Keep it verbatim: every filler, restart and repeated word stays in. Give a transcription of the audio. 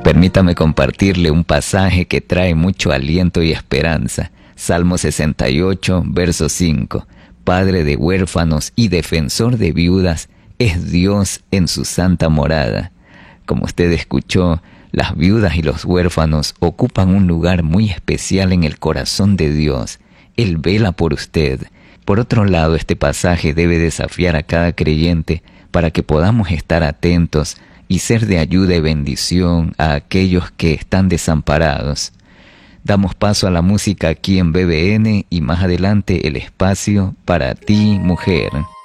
Permítame compartirle un pasaje que trae mucho aliento y esperanza. Salmo sesenta y ocho, verso cinco. Padre de huérfanos y defensor de viudas, es Dios en su santa morada. Como usted escuchó, las viudas y los huérfanos ocupan un lugar muy especial en el corazón de Dios. Él vela por usted. Por otro lado, este pasaje debe desafiar a cada creyente para que podamos estar atentos y ser de ayuda y bendición a aquellos que están desamparados. Damos paso a la música aquí en B B N y más adelante el espacio para ti, mujer.